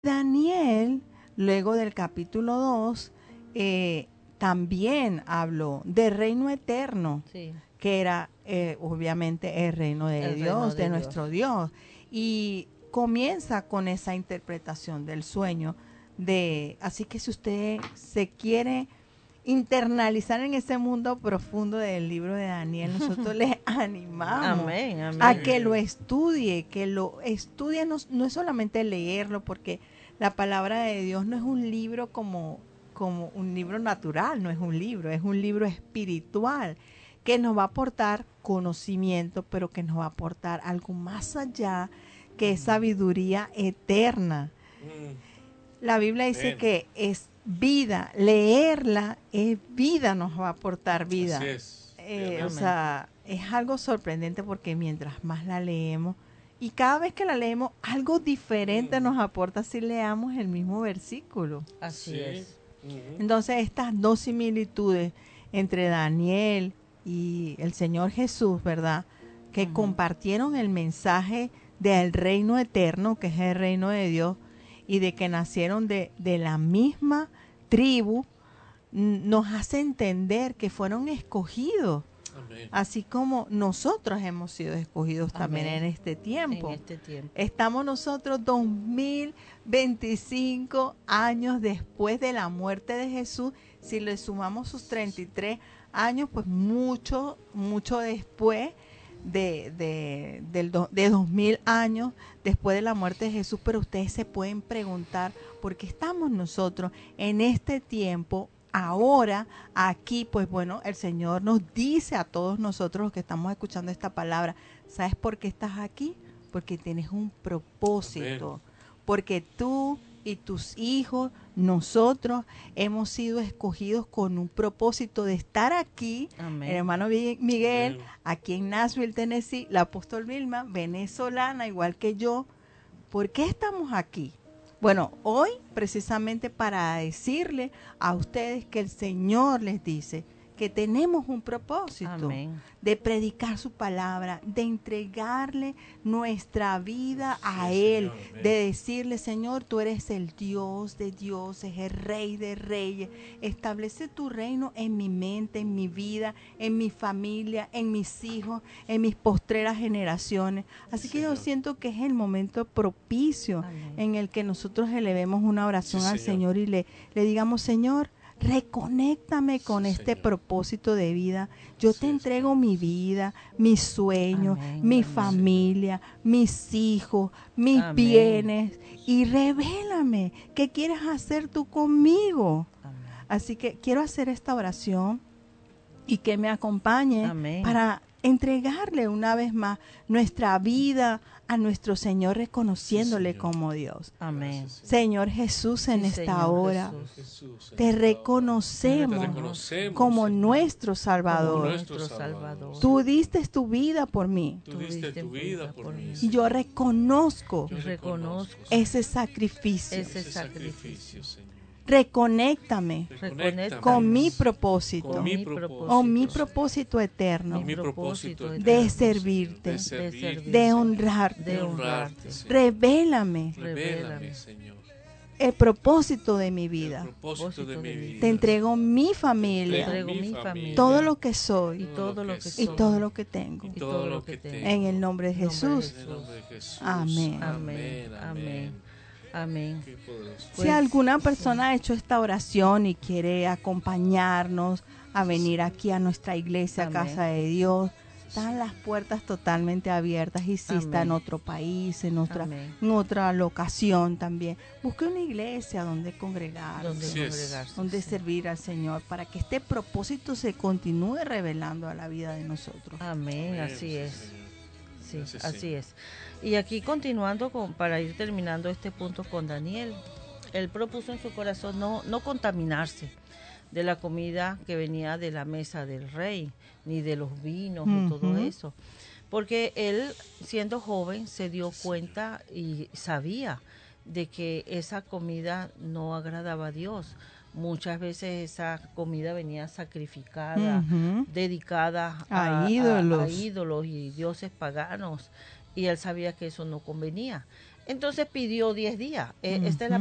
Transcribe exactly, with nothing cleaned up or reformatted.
Daniel, luego del capítulo dos, eh, también habló del reino eterno, Sí, que era eh, obviamente el reino de el reino Dios, de de Dios. nuestro Dios. Y comienza con esa interpretación del sueño. De, así que si usted se quiere internalizar en ese mundo profundo del libro de Daniel, nosotros les animamos Amén, a amén. que lo estudie, que lo estudie, no, no es solamente leerlo, porque la palabra de Dios no es un libro como, como un libro natural, no es un libro, es un libro espiritual que nos va a aportar conocimiento, pero que nos va a aportar algo más allá, que es sabiduría eterna. La Biblia dice Amén. que es vida, leerla es vida, nos va a aportar vida. Así es. Eh, Amén. o sea, es algo sorprendente porque mientras más la leemos, y cada vez que la leemos, algo diferente Mm. nos aporta si leamos el mismo versículo. Así Sí. es. Ujú. Entonces, estas dos similitudes entre Daniel y el Señor Jesús, ¿verdad? Que Ujú. compartieron el mensaje del reino eterno, que es el reino de Dios, y de que nacieron de, de la misma tribu, n- nos hace entender que fueron escogidos, Amén. así como nosotros hemos sido escogidos también Amén. en este tiempo. En este tiempo. Estamos nosotros dos mil veinticinco años después de la muerte de Jesús. Si le sumamos sus treinta y tres años, pues mucho, mucho después de, de, del do- de dos mil años después de la muerte de Jesús. Pero ustedes se pueden preguntar por qué estamos nosotros en este tiempo. Ahora, aquí, pues bueno, el Señor nos dice a todos nosotros los que estamos escuchando esta palabra, ¿sabes por qué estás aquí? Porque tienes un propósito, Amén. porque tú y tus hijos, nosotros hemos sido escogidos con un propósito de estar aquí. Amén. El hermano Vi- Miguel, Amén. aquí en Nashville, Tennessee, la apóstol Vilma, venezolana, igual que yo. ¿Por qué estamos aquí? Bueno, hoy precisamente para decirle a ustedes que el Señor les dice que tenemos un propósito Amén. de predicar su palabra, de entregarle nuestra vida a Sí, Él, Señor, amén. de decirle, Señor, tú eres el Dios de dioses, el Rey de reyes, establece tu reino en mi mente, en mi vida, en mi familia, en mis hijos, en mis postreras generaciones. Así que yo Señor. siento que es el momento propicio Amén. en el que nosotros elevemos una oración Sí, al Señor. Señor y le, le digamos, Señor, reconéctame con Sí, este Señor. propósito de vida. Yo Sí, te entrego Señor. mi vida, mis sueños, Amén, mi amén. familia, mis hijos, mis Amén. bienes, y revélame qué quieres hacer tú conmigo. Amén. Así que quiero hacer esta oración y que me acompañe Amén. para entregarle una vez más nuestra vida a nuestro Señor, reconociéndole Sí, Señor. como Dios. Amén. Gracias, Señor. Señor Jesús, en Sí, esta Señor hora Jesús. Jesús, en te esta hora, reconocemos te reconocemos, como Señor, nuestro Como Salvador. nuestro nuestro Salvador. Salvador. Tú diste tu vida por mí Tú diste tu vida por mí. y yo Señor. reconozco Yo reconozco Señor, ese sacrificio. ese ese sacrificio. sacrificio, Señor. Reconéctame Reconéctame con mi Con propósito, con mi mi propósito, con mi Señor. propósito eterno, Con mi propósito de eterno, de servirte, Señor, de servirte, de Señor, honrarte. de honrarte. Señor. Revélame Revélame, Señor, el propósito de mi el vida. propósito de mi vida. Te entrego mi Te familia, entrego mi familia. todo lo que soy y todo lo que y soy. todo lo que tengo. y todo lo que tengo. En el nombre de En nombre de Jesús. En el nombre de Jesús. Amén. Amén. Amén. Amén. Amén. Qué poderoso. Si Pues, alguna persona ha hecho esta oración y quiere acompañarnos a venir aquí a nuestra iglesia, Amén. Casa de Dios, están las puertas totalmente abiertas. Y si está en Amén. otro país, en otra, Amén. en otra locación también, busque una iglesia donde congregar, Donde Así es. congregarse. donde sí. servir al Señor, para que este propósito se continúe revelando a la vida de nosotros. Amén, Amén, así sí, es. Señor. Sí, Gracias, así Señor. es. Y aquí continuando con, para ir terminando este punto con Daniel, él propuso en su corazón no, no contaminarse de la comida que venía de la mesa del rey, ni de los vinos, ni todo Ujú. eso. Porque él, siendo joven, se dio cuenta y sabía de que esa comida no agradaba a Dios. Muchas veces esa comida venía sacrificada, Ujú. dedicada A a, a- ídolos. a ídolos y dioses paganos, y él sabía que eso no convenía. Entonces pidió diez días. Eh, Esta es la